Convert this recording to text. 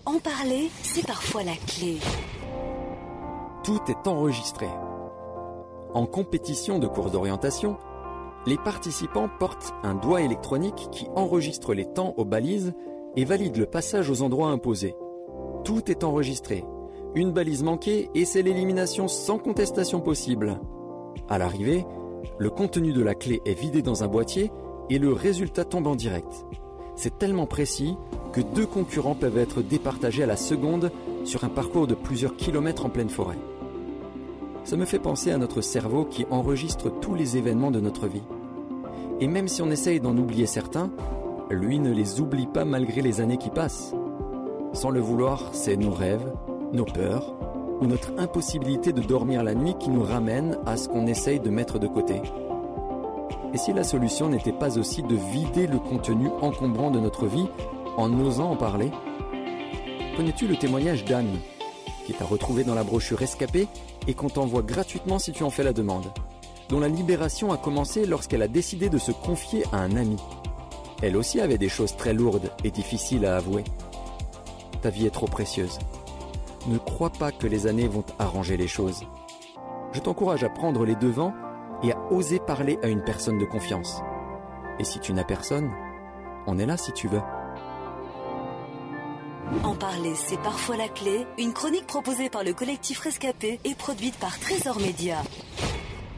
En parler, c'est parfois la clé. Tout est enregistré. En compétition de course d'orientation, les participants portent un doigt électronique qui enregistre les temps aux balises et valide le passage aux endroits imposés. Tout est enregistré. Une balise manquée et c'est l'élimination sans contestation possible. À l'arrivée, le contenu de la clé est vidé dans un boîtier et le résultat tombe en direct. C'est tellement précis que 2 concurrents peuvent être départagés à la seconde sur un parcours de plusieurs kilomètres en pleine forêt. Ça me fait penser à notre cerveau qui enregistre tous les événements de notre vie. Et même si on essaye d'en oublier certains, lui ne les oublie pas malgré les années qui passent. Sans le vouloir, c'est nos rêves, nos peurs ou notre impossibilité de dormir la nuit qui nous ramène à ce qu'on essaye de mettre de côté. Et si la solution n'était pas aussi de vider le contenu encombrant de notre vie en osant en parler? Connais-tu le témoignage d'Anne, qui est à retrouver dans la brochure Rescapé et qu'on t'envoie gratuitement si tu en fais la demande, dont la libération a commencé lorsqu'elle a décidé de se confier à un ami. Elle aussi avait des choses très lourdes et difficiles à avouer. Ta vie est trop précieuse. Ne crois pas que les années vont arranger les choses. Je t'encourage à prendre les devants et à oser parler à une personne de confiance. Et si tu n'as personne, on est là si tu veux. En parler, c'est parfois la clé. Une chronique proposée par le collectif Rescapé et produite par Trésor Média.